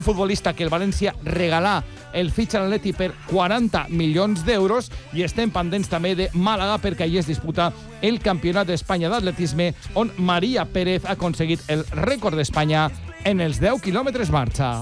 futbolista que el València regalà el fitxa a l'Atleti per 40 milions d'euros, i estem pendents també de Màlaga perquè allí es disputa el Campionat d'Espanya d'Atletisme, on Maria Pérez ha aconseguit el rècord d'Espanya en els 10 quilòmetres marxa.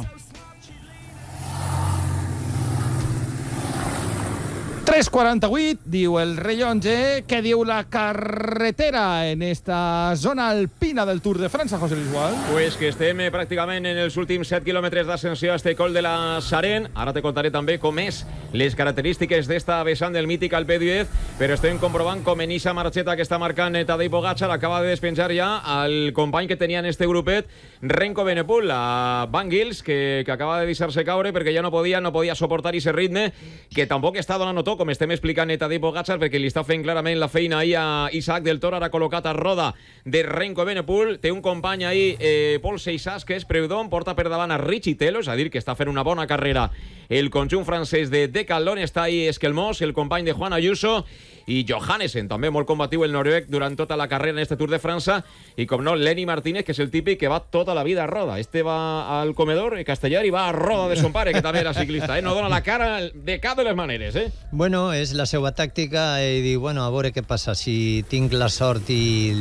3:48, diu el rellotge. Què diu la carretera en esta zona alpina del Tour de França, José Luis Gual? Pues que estem pràcticament en els últims 7 quilòmetres d'ascensió a este col de la Sarén. Ara te contaré també com és les característiques d'esta vessant del mític Alpe d'Huez, però estem comprovant com en ixa marxeta que està marcant Tadej Pogačar acaba de despenjar ja al company que tenia en este grupet, Renko Benepul, a Van Gils, que acaba de deixar-se caure perquè ja no podia suportar aquest ritme, que tampoc està donant to, com estem explicant Tadej Pogačar, perquè li està fent clarament la feina ahir a Isaac del Toro, ara col·locat a roda de Renko Benepul. Té un company ahir, Paul Seixas, que és Preudon, porta per davant a Richie Telo, és a dir, que està fent una bona carrera el conjunt francès de Decathlon. Està ahí Esquelmós, el company de Juan Ayuso, i Johannesen, també molt combatiu el noruec durant tota la carrera en este Tour de França, i com no, Lenny Martínez, que és el típic que va tota la vida a roda. Este va al comedor Castellar i va a roda de son pare, que també era ciclista, no dona la cara de cap de les maneres, Bueno, és la seva tàctica, i dir, bueno, a veure què passa, si tinc la sort i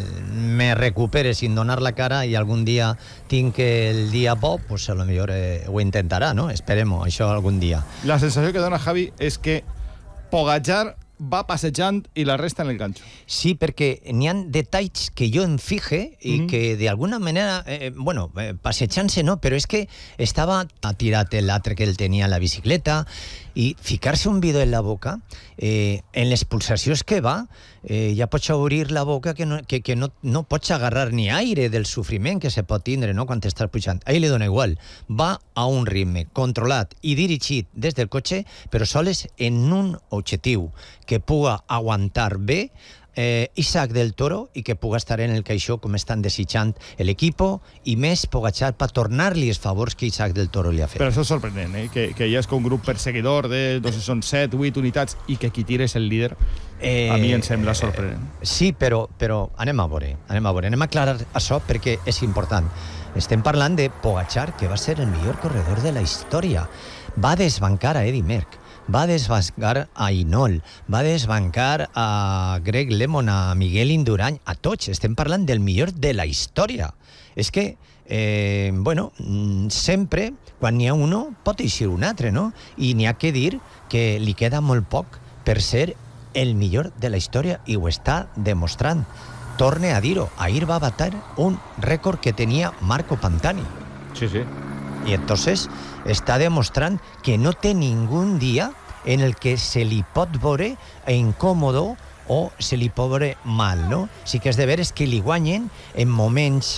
me recupere sin donar la cara i algun dia tinc el dia bo, pues a lo millor ho intentarà, no? Esperem-ho, això algun dia. La sensació que dona Javi és que Pogačar va passejant i la resta en el ganxo. Sí, perquè n'hi ha detalls que jo em fije i que d'alguna manera, passejant-se no, però és que estava tirat l'altre que ell tenia a la bicicleta, i ficar-se un vidre en la boca, en les pulsacions que va, ja pots obrir la boca que no pots agarrar ni aire del sofriment que se pot tindre, no?, quan estàs pujant. A ell li dona igual. Va a un ritme controlat i dirigit des del cotxe, però sols en un objectiu, que puga aguantar bé Isaac del Toro i que puga estar en el caixó com estan desitjant l'equip i més Pogačar per tornar-li els favors que Isaac del Toro li ha fet. Però això és sorprenent, que ja és com un grup perseguidor de, no sé, són 7, 8 unitats i que qui tira és el líder. A mi em sembla sorprenent. Sí, però anem a veure, anem a aclarar això perquè és important. Estem parlant de Pogačar, que va ser el millor corredor de la història. Va desbancar a Eddy Merckx, va desbancar a Hinault, va desbancar a Greg LeMond, a Miguel Indurain, a tots. Estem parlant del millor de la història. És que, sempre, quan n'hi ha uno, pot eixir un altre, no? I n'hi ha que dir que li queda molt poc per ser el millor de la història i ho està demostrant. Torne a dir-ho, ahir va bater un rècord que tenia Marco Pantani. Sí. Y entonces está demostrant que no té ningún dia en el que se li pot veure incòmodo o se li pot veure mal, no? Sí que és de veres que li guanyen en moments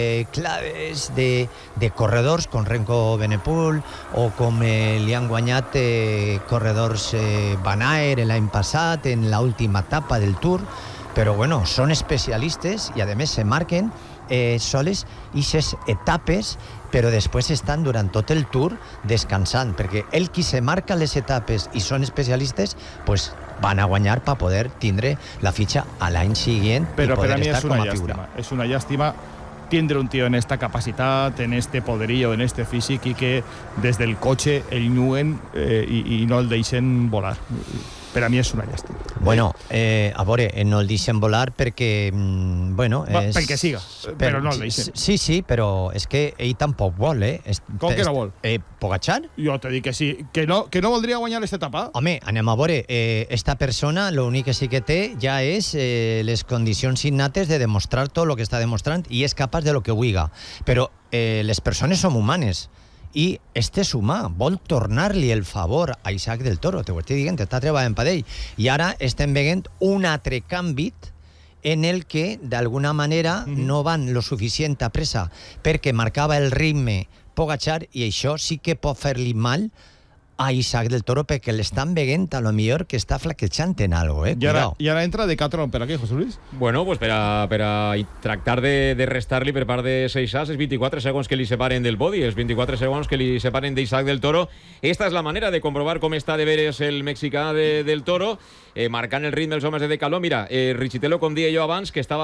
claves de corredors com Renko Benepul o com li han guanyat corredors Van Aert l'any passat en l'última etapa del Tour, però bueno, són especialistes i a més se marquen soles aquestes etapes, però després estan durant tot el Tour descansant, perquè el qui se marca les etapes i són especialistes, pues van a guanyar per poder tindre la fitxa a l'any següent i poder estar com a figura. És una llàstima tindre un tío en esta capacitat, en este poderío, en este físic, i que des del cotxe el nuen i no el deixen volar. Per a mi és una llàstima. Bueno, a veure, no el deixen volar perquè, perquè siga, però no el deixen. Sí, però és que ell tampoc vol, Com que no vol? Pogačar? Jo te dic que sí, que no voldria guanyar aquesta etapa. Home, anem a veure, esta persona l'únic que sí que té ja és les condicions innates de demostrar tot el que està demostrant i és capaç de lo que vulga. Però les persones som humanes. I este és humà, vol tornar-li el favor a Isaac del Toro, t'ho estic dient, està treballant per ell. I ara estem veient un altre canvi en el que, d'alguna manera, no van lo suficient a pressa perquè marcava el ritme Pogačar i això sí que pot fer-li mal a Isaac del Toro perquè l'estan veient a lo millor que està flaquejant en algo, I ara entra Decathlon per aquí, José Luis? Bueno, pues per a tractar de restar-li per part de Seixas els 24 segons que li separen del body, els 24 segons que li separen d'Isaac del Toro. Esta és la manera de comprovar com està de veres el mexicà del Toro, marcant el ritme dels homes de Decathlon. Mira, Richie Telo, com deia jo abans, que estava